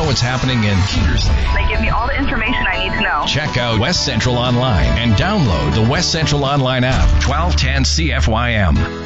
what's happening in Kearsley. They give me all the information I need to know. Check out West Central Online and download the West Central Online app. 1210 CFYM.